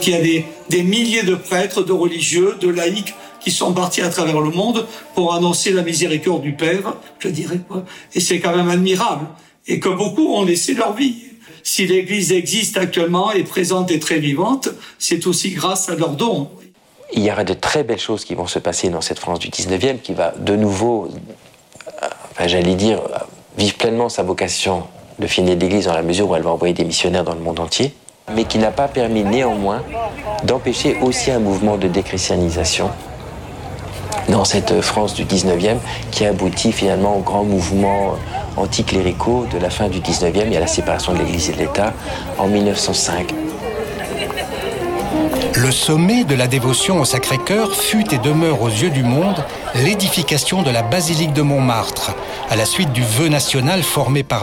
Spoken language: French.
qu'il y a des milliers de prêtres, de religieux, de laïcs qui sont partis à travers le monde pour annoncer la miséricorde du Père, je dirais. Et c'est quand même admirable. Et que beaucoup ont laissé leur vie. Si l'Église existe actuellement, est présente et très vivante, c'est aussi grâce à leurs dons. Il y aura de très belles choses qui vont se passer dans cette France du 19e qui va de nouveau, j'allais dire, vivre pleinement sa vocation de finer l'Église dans la mesure où elle va envoyer des missionnaires dans le monde entier, mais qui n'a pas permis néanmoins d'empêcher aussi un mouvement de déchristianisation dans cette France du 19e qui aboutit finalement au grand mouvement anticléricaux de la fin du 19e et à la séparation de l'Église et de l'État en 1905. Le sommet de la dévotion au Sacré-Cœur fut et demeure aux yeux du monde l'édification de la basilique de Montmartre, à la suite du vœu national formé par